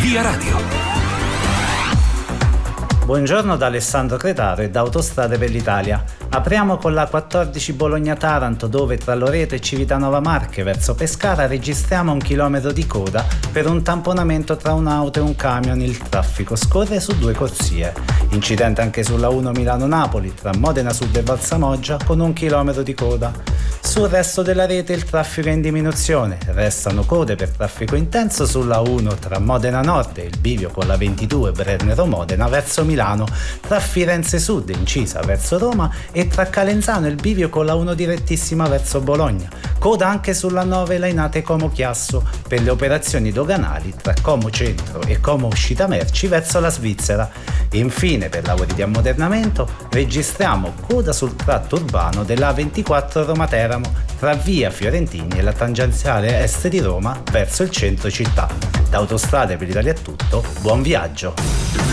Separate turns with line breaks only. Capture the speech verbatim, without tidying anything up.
Via Radio.
Buongiorno da Alessandro Cretaro e da Autostrade per l'Italia. Apriamo con la quattordici Bologna-Taranto, dove tra Loreto e Civitanova Marche verso Pescara registriamo un chilometro di coda per un tamponamento tra un'auto e un camion. Il traffico scorre su due corsie. Incidente anche sulla uno Milano-Napoli tra Modena Sud e Valsamoggia con un chilometro di coda. Sul resto della rete il traffico è in diminuzione. Restano code per traffico intenso sulla uno tra Modena Nord e il bivio con la ventidue Brennero-Modena verso Milano, tra Firenze Sud incisa verso Roma e tra Calenzano e il bivio con la uno direttissima verso Bologna. Coda anche sulla nove Lainate Como Chiasso per le operazioni doganali tra Como Centro e Como Uscita Merci verso la Svizzera. Infine, per lavori di ammodernamento, registriamo coda sul tratto urbano della A ventiquattro Roma-Teramo tra via Fiorentini e la tangenziale est di Roma verso il centro città. Da Autostrade per l'Italia è tutto, buon viaggio!